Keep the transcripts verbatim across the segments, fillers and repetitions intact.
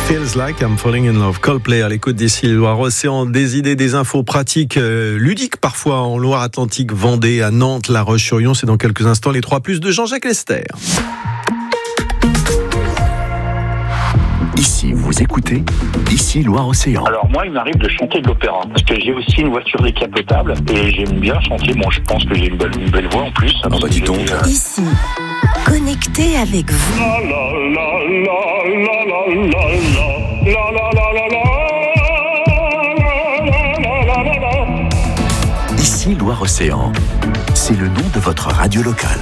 Feels like I'm falling in love. Coldplay à l'écoute d'ici Loire-Océan. Des idées, des infos pratiques, euh, ludiques parfois en Loire-Atlantique, Vendée, à Nantes, La Roche-sur-Yon. C'est dans quelques instants les trois plus de Jean-Jacques Lester. Ici, vous écoutez, ici Loire-Océan. Alors moi, il m'arrive de chanter de l'opéra, parce que j'ai aussi une voiture décapotable, et j'aime bien chanter. Bon, je pense que j'ai une belle, une belle voix en plus. Ah bah dis donc. Euh... Ici, connecté avec vous. La la la la la la la la la la la la la la. Ici Loire-Océan, c'est le nom de votre radio locale.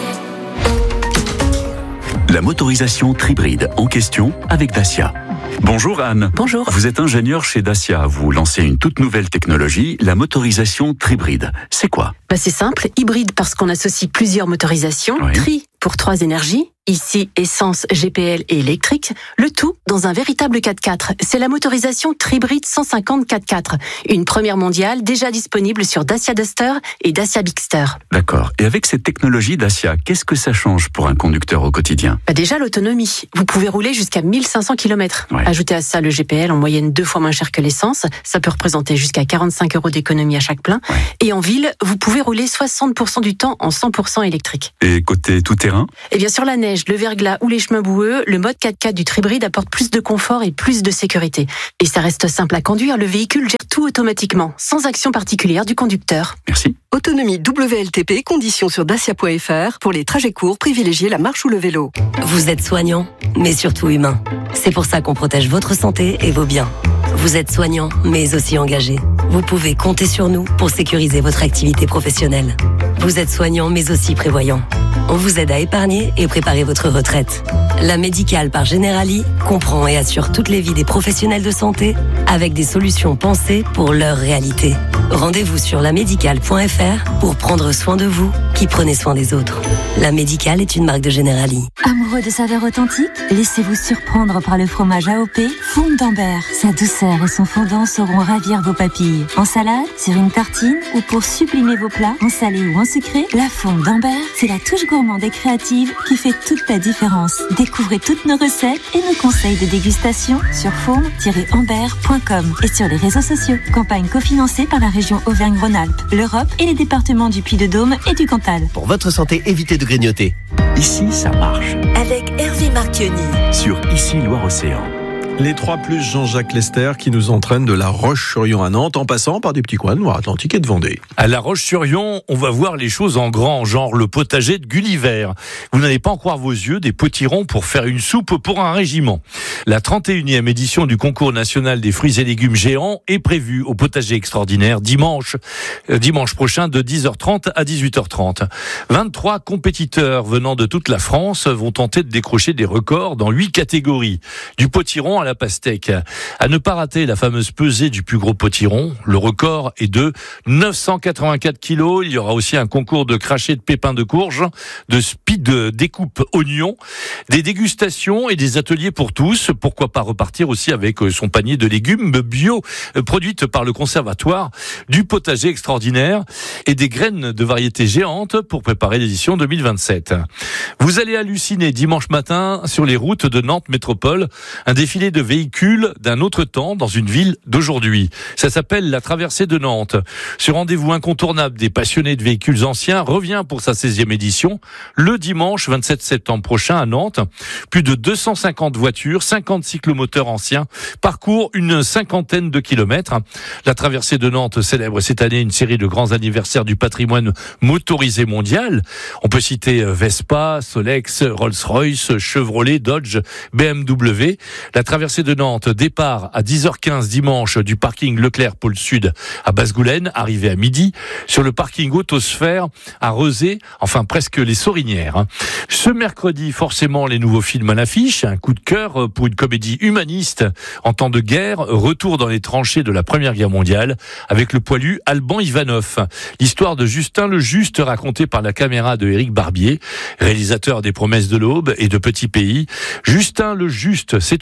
La motorisation Tribride en question avec Dacia. Bonjour Anne. Bonjour. Vous êtes ingénieur chez Dacia. Vous lancez une toute nouvelle technologie, la motorisation Tribride. C'est quoi ? Bah c'est simple, hybride parce qu'on associe plusieurs motorisations. Oui. Tri pour trois énergies. Ici, essence, G P L et électrique. Le tout dans un véritable quatre-quatre. C'est la motorisation Tribride cent cinquante quatre-quatre. Une première mondiale déjà disponible sur Dacia Duster et Dacia Bigster. D'accord. Et avec cette technologie Dacia, qu'est-ce que ça change pour un conducteur au quotidien ? Bah déjà l'autonomie. Vous pouvez rouler jusqu'à mille cinq cents kilomètres. Ouais. Ajoutez à ça le G P L en moyenne deux fois moins cher que l'essence. Ça peut représenter jusqu'à quarante-cinq euros d'économie à chaque plein. Ouais. Et en ville, vous pouvez rouler soixante pour cent du temps en cent pour cent électrique. Et côté tout-terrain ? Et bien sur la neige, le verglas ou les chemins boueux, le mode quatre-quatre du Tribride apporte plus de confort et plus de sécurité. Et ça reste simple à conduire, le véhicule gère tout automatiquement, sans action particulière du conducteur. Merci. Autonomie W L T P, conditions sur dacia point f r. Pour les trajets courts, privilégiez la marche ou le vélo. Vous êtes soignant, mais surtout humain. C'est pour ça qu'on protège votre santé et vos biens. Vous êtes soignant, mais aussi engagé. Vous pouvez compter sur nous pour sécuriser votre activité professionnelle. Vous êtes soignant, mais aussi prévoyant. On vous aide à épargner et préparer votre retraite. La médicale par Generali comprend et assure toutes les vies des professionnels de santé avec des solutions pensées pour leur réalité. Rendez-vous sur la médicale point f r pour prendre soin de vous qui prenez soin des autres. La Médicale est une marque de Generali. Amoureux de saveurs authentiques, laissez-vous surprendre par le fromage A O P Fonds d'Ambert. Sa douceur et son fondant sauront ravir vos papilles. En salade, sur une tartine ou pour sublimer vos plats, en salé ou en sucré, la Fonds d'Ambert, c'est la touche gourmande et créative qui fait toute la différence. Découvrez toutes nos recettes et nos conseils de dégustation sur fonds tiret ambert point com et sur les réseaux sociaux. Campagne cofinancée par la région Auvergne-Rhône-Alpes, l'Europe et les départements du Puy-de-Dôme et du Cantal. Pour votre santé, évitez de grignoter. Ici, ça marche. Avec Hervé Marchioni. Sur Ici Loire-Océan. Les trois plus Jean-Jacques Lester qui nous entraînent de La Roche-sur-Yon à Nantes en passant par des petits coins de Loire-Atlantique et de Vendée. À La Roche-sur-Yon, on va voir les choses en grand, genre le potager de Gulliver. Vous n'allez pas en croire vos yeux, des potirons pour faire une soupe pour un régiment. La trente et unième édition du concours national des fruits et légumes géants est prévue au potager extraordinaire dimanche, euh, dimanche prochain de dix heures trente à dix-huit heures trente. vingt-trois compétiteurs venant de toute la France vont tenter de décrocher des records dans huit catégories. Du potiron à la pastèque. À ne pas rater la fameuse pesée du plus gros potiron. Le record est de neuf cent quatre-vingt-quatre kilos. Il y aura aussi un concours de crachets de pépins de courge, de speed de découpe oignon, des dégustations et des ateliers pour tous. Pourquoi pas repartir aussi avec son panier de légumes bio produites par le conservatoire, du potager extraordinaire et des graines de variétés géantes pour préparer l'édition deux mille vingt-sept. Vous allez halluciner dimanche matin sur les routes de Nantes Métropole, un défilé de véhicules d'un autre temps dans une ville d'aujourd'hui. Ça s'appelle la traversée de Nantes. Ce rendez-vous incontournable des passionnés de véhicules anciens revient pour sa seizième édition le dimanche vingt-sept septembre prochain à Nantes. Plus de deux cent cinquante voitures, cinquante cyclomoteurs anciens parcourent une cinquantaine de kilomètres. La traversée de Nantes célèbre cette année une série de grands anniversaires du patrimoine motorisé mondial. On peut citer Vespa, Solex, Rolls-Royce, Chevrolet, Dodge, B M W. La traversée de Nantes, départ à dix heures quinze dimanche du parking Leclerc Pôle Sud à Basse-Goulaine, arrivée à midi, sur le parking Autosphère à Rezé, enfin presque les Sorinières. Ce mercredi, forcément, les nouveaux films à l'affiche, un coup de cœur pour une comédie humaniste en temps de guerre, retour dans les tranchées de la Première Guerre mondiale, avec le poilu Alban Ivanov. L'histoire de Justin le Juste, racontée par la caméra de Éric Barbier, réalisateur des Promesses de l'Aube et de Petit Pays. Justin le Juste, c'est une fable.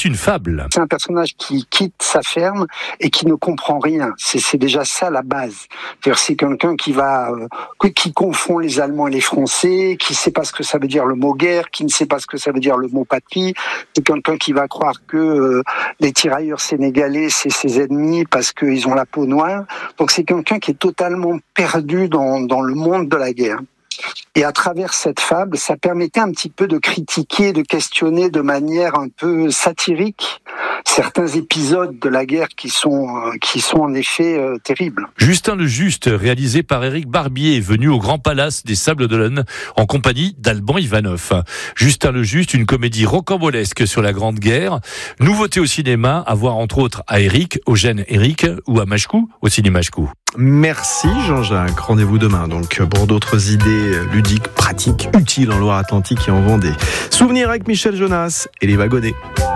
incroyable. C'est un personnage qui quitte sa ferme et qui ne comprend rien. C'est, c'est déjà ça la base. C'est-à-dire, c'est quelqu'un qui va, euh, qui confond les Allemands et les Français, qui ne sait pas ce que ça veut dire le mot guerre, qui ne sait pas ce que ça veut dire le mot patrie. C'est quelqu'un qui va croire que euh, les tirailleurs sénégalais, c'est ses ennemis parce qu'ils ont la peau noire. Donc c'est quelqu'un qui est totalement perdu dans, dans le monde de la guerre. Et à travers cette fable, ça permettait un petit peu de critiquer, de questionner de manière un peu satirique certains épisodes de la guerre qui sont, euh, qui sont en effet euh, terribles. Justin le Juste, réalisé par Éric Barbier, est venu au Grand Palace des Sables d'Olonne en compagnie d'Alban Ivanov. Justin le Juste, une comédie rocambolesque sur la Grande Guerre. Nouveauté au cinéma, à voir entre autres à Éric, au Gène Éric ou à Machecou, au ciné Machecou. Merci Jean-Jacques. Rendez-vous demain donc pour d'autres idées ludiques, pratiques, utiles en Loire-Atlantique et en Vendée. Souvenirs avec Michel Jonas et les Wagonets.